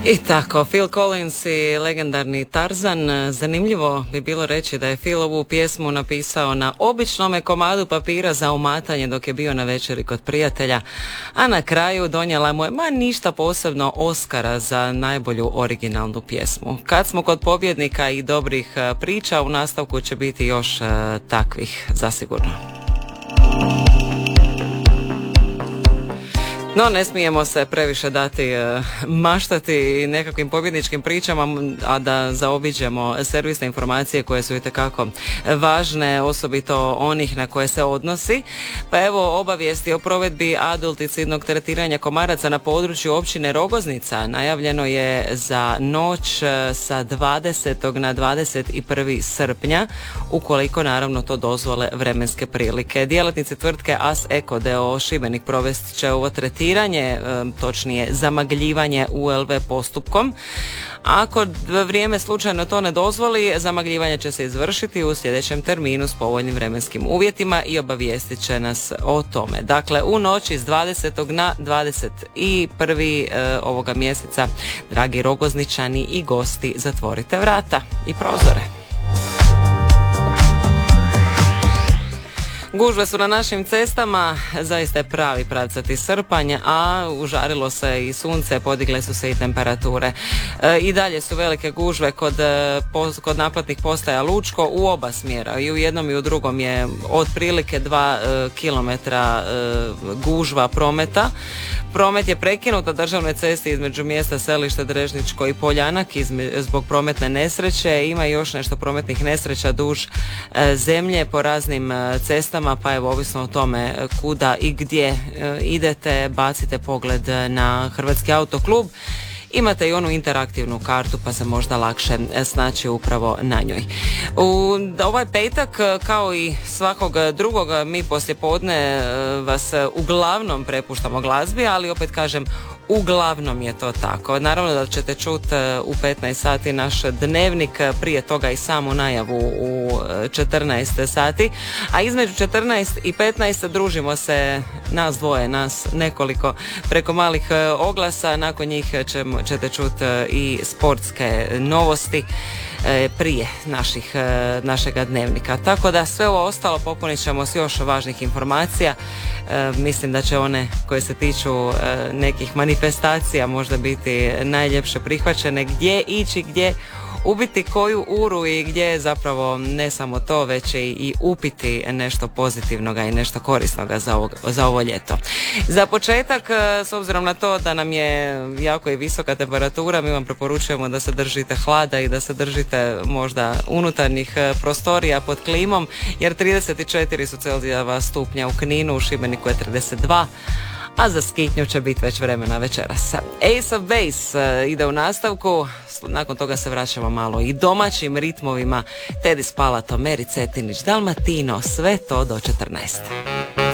I tako, Phil Collins i legendarni Tarzan. Zanimljivo bi bilo reći da je Phil ovu pjesmu napisao na običnome komadu papira za umatanje dok je bio na večeri kod prijatelja, a na kraju donijela mu je ništa posebno Oscara za najbolju originalnu pjesmu. Kad smo kod pobjednika i dobrih priča, u nastavku će biti još takvih, zasigurno. No, ne smijemo se previše dati maštati nekakvim pobjedničkim pričama, a da zaobiđemo servisne informacije koje su itekako važne, osobito onih na koje se odnosi. Pa evo, obavijesti o provedbi adulticidnog tretiranja komaraca na području općine Rogoznica najavljeno je za noć sa 20. na 21. srpnja, ukoliko naravno to dozvole vremenske prilike. Djelatnici tvrtke As Eko d.o.o. Šibenik provest će ovo tretiranje, točnije zamagljivanje ULV postupkom. Ako vrijeme slučajno to ne dozvoli, zamagljivanje će se izvršiti u sljedećem terminu s povoljnim vremenskim uvjetima i obavijestit će nas o tome. Dakle, u noći s 20. na 21. Ovoga mjeseca, dragi Rogozničani i gosti, zatvorite vrata i prozore. Gužve su na našim cestama, zaista je pravi pravcati srpanj, a užarilo se i sunce, podigle su se i temperature. I dalje su velike gužve kod naplatnih postaja Lučko u oba smjera. I u jednom i u drugom je otprilike 2 kilometra gužva prometa. Promet je prekinut na državnoj cesti između mjesta Selište Drežničko i Poljanak zbog prometne nesreće. Ima još nešto prometnih nesreća duž zemlje po raznim cestama, pa evo, ovisno o tome kuda i gdje idete, bacite pogled na Hrvatski autoklub. Imate i onu interaktivnu kartu, pa se možda lakše snaći upravo na njoj. Ovaj petak, kao i svakog drugog, mi poslijepodne vas uglavnom prepuštamo glazbi, ali opet kažem, uglavnom je to tako. Naravno da ćete čuti u 15 sati naš dnevnik, prije toga i samu najavu u 14 sati, a između 14 i 15 družimo se nas dvoje, nas nekoliko preko malih oglasa. Nakon njih ćete čuti i sportske novosti prije našega dnevnika. Tako da sve ovo ostalo popunit ćemo s još važnih informacija. Mislim da će one koje se tiču nekih manifestacija možda biti najljepše prihvaćene, gdje ići, gdje ubiti koju uru i gdje je zapravo ne samo to, već i upiti nešto pozitivnoga i nešto korisnoga za ovo ljeto. Za početak, s obzirom na to da nam je jako i visoka temperatura, mi vam preporučujemo da se držite hlada i da se držite možda unutarnjih prostorija pod klimom, jer 34 su Celzijeva stupnja u Kninu, u Šibeniku je 32, a za skitnju će biti već vremena večeras. Ace of Base ide u nastavku, nakon toga se vraćamo malo i domaćim ritmovima. Teddy Spalato, Meri Cetinić, Dalmatino, sve to do 14.